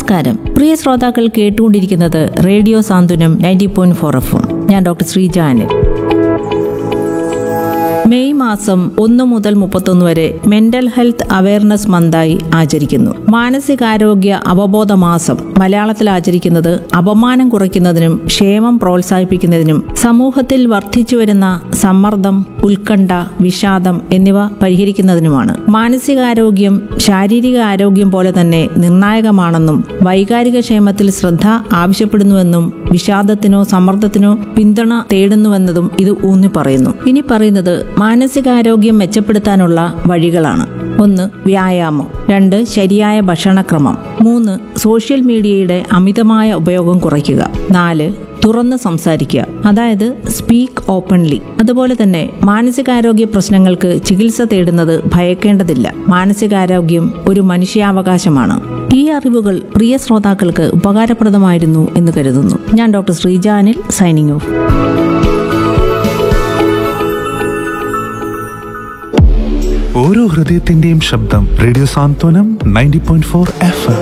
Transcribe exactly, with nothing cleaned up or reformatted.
നമസ്കാരം, പ്രിയ ശ്രോതാക്കൾ കേട്ടുകൊണ്ടിരിക്കുന്നത് റേഡിയോ സാന്ത്വനം ninety point four F M. ഞാൻ ഡോക്ടർ ശ്രീജ അനിൽ. മെയ് മാസം ഒന്ന് മുതൽ മുപ്പത്തൊന്ന് വരെ മെന്റൽ ഹെൽത്ത് അവയർനെസ് മന്തായി ആചരിക്കുന്നു. മാനസികാരോഗ്യ അവബോധ മാസം മലയാളത്തിൽ ആചരിക്കുന്നത് അപമാനം കുറയ്ക്കുന്നതിനും ക്ഷേമം പ്രോത്സാഹിപ്പിക്കുന്നതിനും സമൂഹത്തിൽ വർദ്ധിച്ചുവരുന്ന സമ്മർദ്ദം, ഉത്കണ്ഠ, വിഷാദം എന്നിവ പരിഹരിക്കുന്നതിനുമാണ്. മാനസികാരോഗ്യം ശാരീരിക ആരോഗ്യം പോലെ തന്നെ നിർണായകമാണെന്നും വൈകാരിക ക്ഷേമത്തിൽ ശ്രദ്ധ ആവശ്യപ്പെടുന്നുവെന്നും വിഷാദത്തിനോ സമ്മർദ്ദത്തിനോ പിന്തുണ തേടുന്നുവെന്നതും ഇത് ഊന്നി പറയുന്നു. ഇനി പറയുന്നത് മാനസികാരോഗ്യം മെച്ചപ്പെടുത്താനുള്ള വഴികളാണ്. ഒന്ന്, വ്യായാമം. രണ്ട്, ശരിയായ ഭക്ഷണക്രമം. മൂന്ന്, സോഷ്യൽ മീഡിയയുടെ അമിതമായ ഉപയോഗം കുറയ്ക്കുക. നാല്, തുറന്ന് സംസാരിക്കുക, അതായത് സ്പീക്ക് ഓപ്പൺലി. അതുപോലെ തന്നെ മാനസികാരോഗ്യ പ്രശ്നങ്ങൾക്ക് ചികിത്സ തേടുന്നത് ഭയക്കേണ്ടതില്ല. മാനസികാരോഗ്യം ഒരു മനുഷ്യാവകാശമാണ്. ഈ അറിവുകൾ പ്രിയ ശ്രോതാക്കൾക്ക് ഉപകാരപ്രദമായിരുന്നു എന്ന് കരുതുന്നു. ഞാൻ doctor Sreeja Anil, signing off. ഓരോ ഹൃദയത്തിന്റെയും ശബ്ദം റേഡിയോ സാന്ത്വനം ninety point four F M.